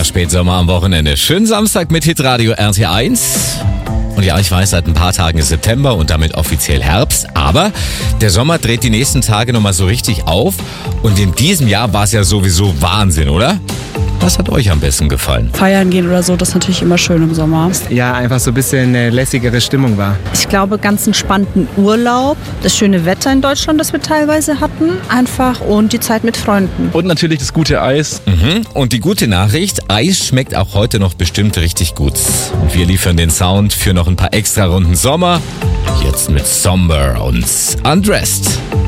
Spätsommer am Wochenende. Schönen Samstag mit Hitradio RT1. Und ja, ich weiß, seit ein paar Tagen ist September und damit offiziell Herbst. Aber der Sommer dreht die nächsten Tage nochmal so richtig auf. Und in diesem Jahr war es ja sowieso Wahnsinn, oder? Was hat euch am besten gefallen? Feiern gehen oder so, das ist natürlich immer schön im Sommer. Ja, einfach so ein bisschen eine lässigere Stimmung war. Ich glaube, ganz entspannten Urlaub, das schöne Wetter in Deutschland, das wir teilweise hatten, einfach und die Zeit mit Freunden. Und natürlich das gute Eis. Und die gute Nachricht, Eis schmeckt auch heute noch bestimmt richtig gut. Und wir liefern den Sound für noch ein paar extra Runden Sommer. Jetzt mit Somber und Undressed.